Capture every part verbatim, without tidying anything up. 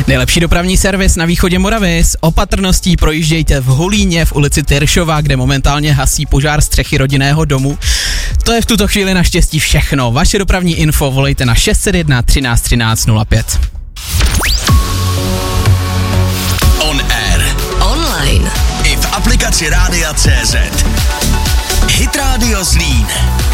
Nejlepší dopravní servis na východě Moravy. S opatrností projíždějte v Hulíně v ulici Tyršová, kde momentálně hasí požár střechy rodinného domu. To je v tuto chvíli naštěstí všechno. Vaše dopravní info volejte na šest set jedna třináct třináct nula pět. On air. Online. I v aplikaci Rádia C Z. Hit Radio Zlín.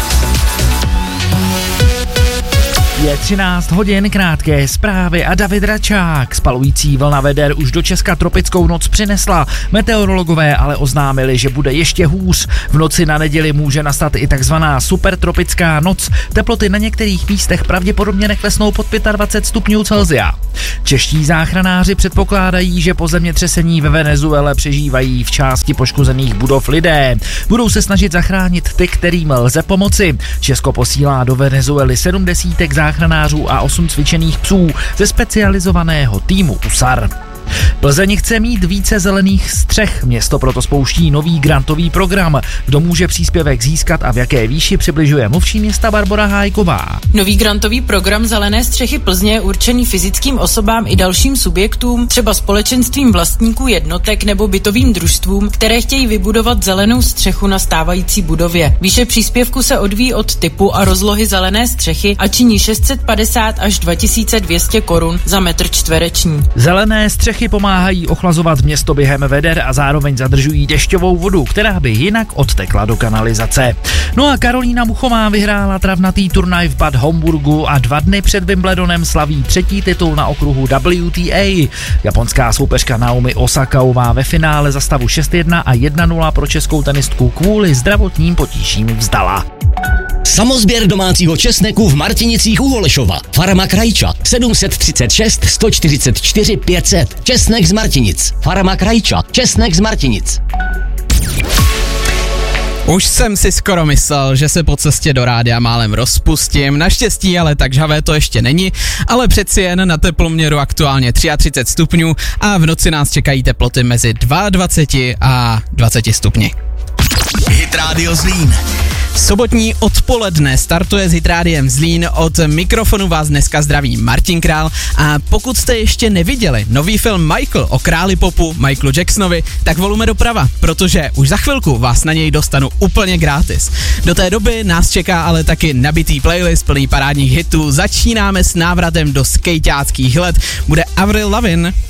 Je třináct hodin, krátké zprávy a David Račák. Spalující vlna veder už do Česka tropickou noc přinesla. Meteorologové ale oznámili, že bude ještě hůř. V noci na neděli může nastat i takzvaná supertropická noc. Teploty na některých místech pravděpodobně neklesnou pod dvacet pět stupňů Celsia. Čeští záchranáři předpokládají, že po zemětřesení ve Venezuele přežívají v části poškozených budov lidé. Budou se snažit zachránit ty, kterým lze pomoci. Česko posílá do Venezuely sedm desítek záchranářů a osm cvičených psů ze specializovaného týmu U S A R. Plzeň chce mít více zelených střech, město proto spouští nový grantový program. Kdo může příspěvek získat a v jaké výši, přibližuje mluvčí města Barbora Hájková. Nový grantový program Zelené střechy Plzně je určený fyzickým osobám i dalším subjektům, třeba společenstvím vlastníků jednotek nebo bytovým družstvům, které chtějí vybudovat zelenou střechu na stávající budově. Výše příspěvku se odvíjí od typu a rozlohy zelené střechy a činí šest set padesát až dva tisíce dvě stě korun za metr čtvereční. Zelené střechy pomáhají ochlazovat město během veder a zároveň zadržují dešťovou vodu, která by jinak odtekla do kanalizace. No a Karolína Muchová vyhrála travnatý turnaj v Bad Homburgu a dva dny před Wimbledonem slaví třetí titul na okruhu W T A. Japonská soupeřka Naomi Osakaová ve finále za stavu šest jedna a jedna nula pro českou tenistku kvůli zdravotním potížím vzdala. Samozběr domácího česneku v Martinicích u Holešova. Farma Krajča sedm set třicet šest sto čtyřicet čtyři pět set. Česnek z Martinic. Farma Krajča. Česnek z Martinic. Už jsem si skoro myslel, že se po cestě do rádia málem rozpustím, naštěstí ale tak žhavé to ještě není, ale přeci jen na teploměru aktuálně třicet tři stupňů a v noci nás čekají teploty mezi dvacet dva a dvacet stupni. Hit Radio Zlín. Sobotní odpoledne startuje s Hit Rádiem Zlín. Od mikrofonu vás dneska zdraví Martin Král a pokud jste ještě neviděli nový film Michael o králi popu Michaelu Jacksonovi, tak volume doprava, protože už za chvilku vás na něj dostanu úplně gratis. Do té doby nás čeká ale taky nabitý playlist plný parádních hitů. Začínáme s návratem do skejťáckých let. Bude Avril Lavigne